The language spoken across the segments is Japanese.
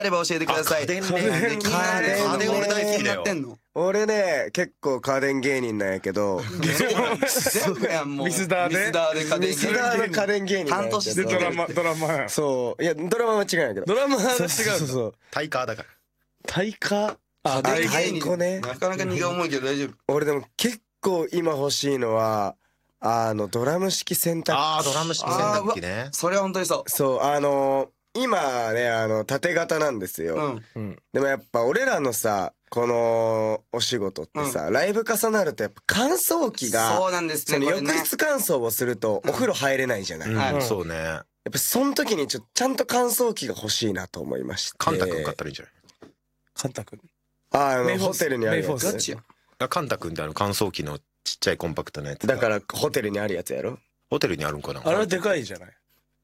あれば教えてください。 家電ね。 家電俺大好きだよ。 やってんの？ 俺ね結構家電芸人なんやけど全部やんもう。 ミスダーでミスダーで家電ミスダーの家電芸人なんやけど半年でドラマそういやドラマは違うんやけどドラマは違う。 そうタイカーだから。 対価家電芸太人鼓ねなかなか荷が重いけど大丈夫。 俺でも結構今欲しいのはドラム式洗濯機。 ああ、ドラム式洗濯機ね。 それは本当にそそう今ね縦型なんですう。 よ、 うん。 でもやっぱ俺らのさこのお仕事ってさ、ライブ重なるとやっぱ乾燥機がそうなんですそのね。これね浴室乾燥をするとお風呂入れないじゃない、やっはいそうね。 ぱその時にちゃんと乾燥機が欲しいなと思いまして。 カンタ君買ったらいいんじゃない？ カンタ君メイフォースホテルにあるやつメイフォースガチやん。 カンタ君って乾燥機のちっちゃいコンパクトなやつ。 だからホテルにあるやつやろ。 ホテルにあるんかな。 あれはでかいじゃない。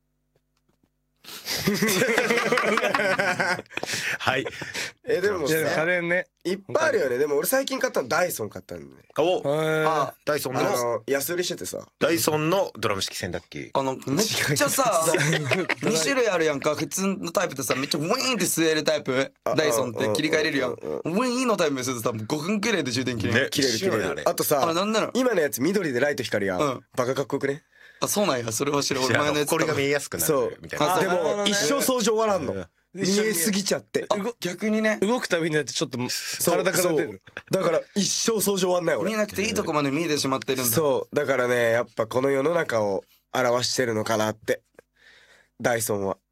はい。 でもいやでもさ家電ね。 いっぱいあるよね。でも俺最近買ったのダイソン買ったんだね。 お、 あダイソンの安売りしててさ。 ダイソンのドラム式洗濯機。 めっちゃさ2種類あるやんか。普通のタイプとさめっちゃウィーンって吸えるタイプ。ダイソンって切り替えれるやん。ウィーンのタイプにするとさ5分くらいで充電切れる。 ね切れる切れ一緒やねる。あとさなんなの？ 今のやつ緑でライト光るやん。 うんバカかっこよくね。 あ、そうなんや。それは知らん。俺前のやつこれが見えやすくなそうるみたいな。 あでも一生掃除終わらんの。見えすぎちゃって。 逆にね。 動くたびにだってちょっとそう体から出る。 だから一生掃除終わんない俺。 見えなくていいとこまで見えてしまってるんだ。 そうだからねやっぱこの世の中を表してるのかなってダイソンは。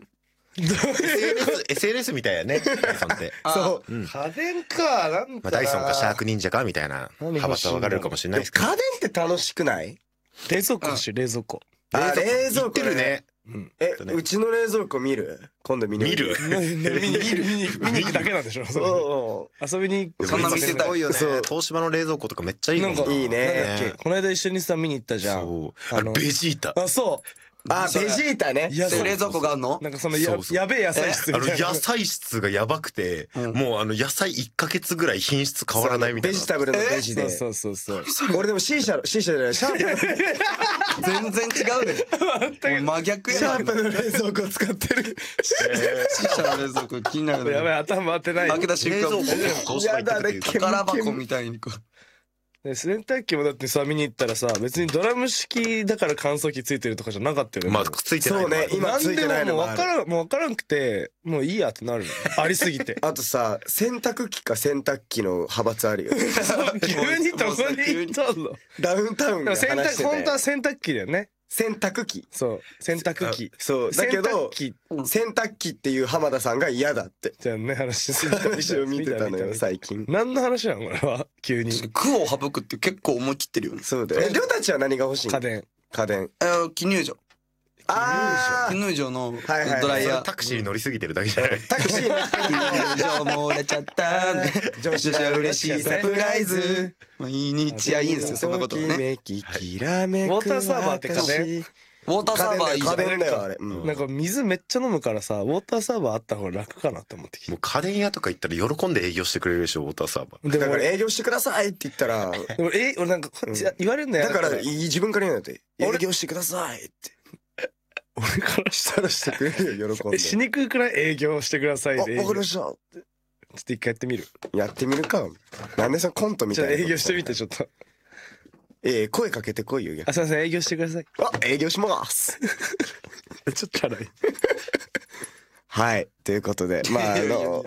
SNS みたいやね。ダイソンって。 そう家電かなんまあダイソンかシャーク忍者かみたいな派閥は分かれるかもしれないですけど。 家電って楽しくない？ 冷蔵庫欲しい冷蔵庫。 冷蔵言っ庫てるね。 うちの冷蔵庫見る？今度見に見る。 見に行くだけなんでしょ。遊びにそんな見てたすごいよねそう。 東芝の冷蔵庫とかめっちゃいいもんなんかいいね。 この間一緒にさ見に行ったじゃん。 そう。あれベジータ。 あそベジータね。 いやで冷蔵庫があんのう。なんかそのそうそうやべえ野菜室みたいな。 野菜室がやばくて、もう野菜1ヶ月ぐらい品質変わらないみたいな。 ベジタブルのベジで。 そうそうそう。 俺でも C 社じゃないシャープ全然違うね。もう真逆やな。 シャープの冷蔵庫使ってる。 シ社の冷蔵庫気になるね。 やばい頭当てない。 開けた瞬間東芝行った時宝箱みたいにこう。 洗濯機もだってさ見に行ったらさ別にドラム式だから乾燥機ついてるとかじゃなかったよね。 まあついてないそうね今ついてないのもうもある。 分からんくてもういいやってなるのありすぎて。 あとさ洗濯機か洗濯機の派閥あるよね。 急にどこに行ったの。 ダウンタウンが話して本当ては洗濯機だよね。 洗濯機。 そう洗濯機。 そうだけど洗濯機洗濯機っていう浜田さんが嫌だってじゃあね話話を見てたのよ最近。 何の話なのこれは急に。 苦を省くって結構思い切ってるよね。 そうだよ。りょうたちは何が欲しいの？ 家電。 家電。 絹入場。 あ絹入場のはいはいはいドライヤー。 タクシー乗りすぎてるだけじゃない。 タクシーの絹入場漏れちゃったね。 女子は嬉しいサプライズ。 毎日はいいですよそんなことはね。 めききらめくウォーターサーバーって家電ウォーターサーバーいいじゃん。 家電だよあれ。うんなんか水めっちゃ飲むからさウォーターサーバーあった方が楽かなって思ってきて。 もう家電屋とか行ったら喜んで営業してくれるでしょ、ウォーターサーバー。 でもだから営業してくださいって言ったら、 俺なんかこっち言われるんだよ。 だから自分から言うんだって営業してくださいって。 俺からしたらしてくれるよ喜んで。 しにくいくらい営業してくださいで。 わかりました。 ちょっと一回やってみる。 やってみるか。なんでそのコントみじゃあたいな。 営業してみてちょっと。 声かけてこいよ。 あすいません営業してください。 営業します。 ちょっとチャラい。 はいということでまあなんか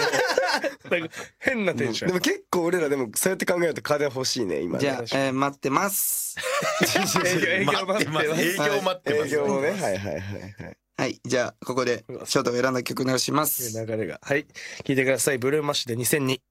変なテンション。 でも結構俺らでもそうやって考えると家電欲しいね今ね。 じゃあ待ってます。 営業待ってます。 営業待ってます。 営業もねはいはいはいはい。 はいじゃあここで翔太が選んだ曲流します。 流れがはい聞いてください。ブルーマッシュで2002。